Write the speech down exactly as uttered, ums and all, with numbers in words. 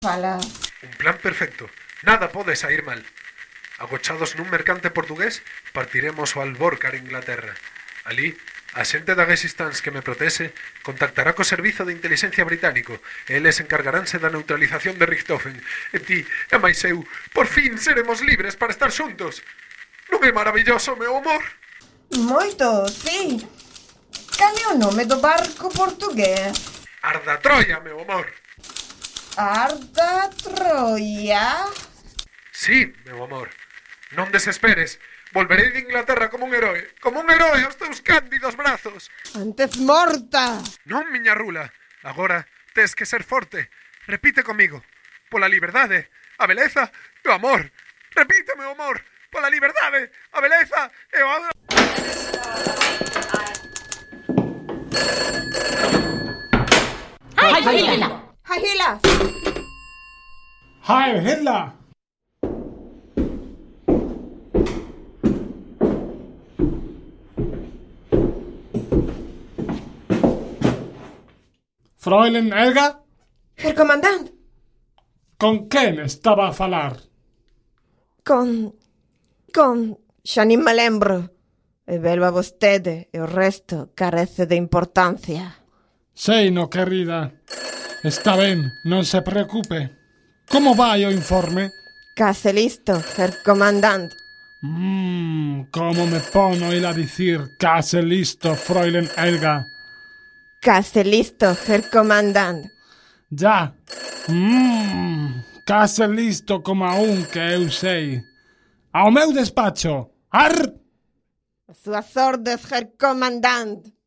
Fala. Un plan perfecto. Nada pode sair mal. Agochados nun mercante portugués, partiremos ao Alborcar, Inglaterra. Ali, a xente da Resistance que me protexe contactará co servizo de inteligencia británico e eles encargaránse da neutralización de Richthofen. E ti, e máis eu, por fin seremos libres para estar xuntos. Non é maravilloso, meu amor? Moito, sí. Cal é o nome do barco portugués? Arda Troia, meu amor. Arda Troia? Sí, meu amor. Non desesperes. Volverei de Inglaterra como un heroe. Como un heroe aos teus cándidos brazos. Antes morta. Non, miña rula. Agora tes que ser forte. Repite comigo. Pola liberdade, a beleza e o amor. Repite, meu amor. Pola liberdade, a beleza e o amor. Heil Hitler! Heil Hitler! Heil Hitler! Fräulein Helga? Herr comandante. Con quen estaba a falar? Con... con... xa nin me lembro. E velo a vostede e o resto carece de importancia. Sei no, querida. Está ben, non se preocupe. Como vai o informe? Case listo, Herr comandante. Mmm, como me pono ir a dicir case listo, Fräulein Helga. Case listo, Herr comandante. Ya. Mmm, case listo como a un que eu sei. Ao meu despacho. Arr! As súas ordes, Herr comandante.